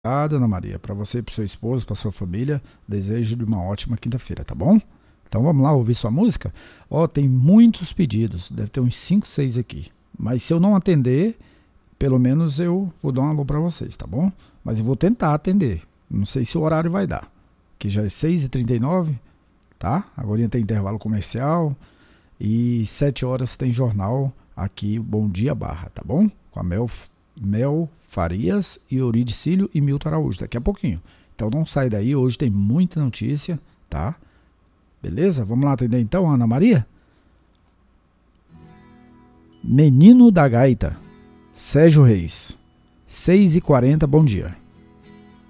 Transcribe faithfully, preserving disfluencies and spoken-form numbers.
Obrigado, Ana Maria. Para você, para seu esposo, para sua família, desejo de uma ótima quinta-feira, tá bom? Então vamos lá ouvir sua música? Ó, tem muitos pedidos, deve ter uns cinco, seis aqui. Mas se eu não atender, pelo menos eu vou dar um alô para vocês, tá bom? Mas eu vou tentar atender. Não sei se o horário vai dar. Que já é seis e trinta e nove, tá? Agora tem intervalo comercial e sete horas tem jornal aqui, Bom Dia Barra, tá bom? Com a Mel, Mel Farias e Euridicílio e Milton Araújo, daqui a pouquinho. Então não sai daí, hoje tem muita notícia, tá? Beleza? Vamos lá atender então, Ana Maria? Menino da Gaita, Sérgio Reis, seis e quarenta, bom dia.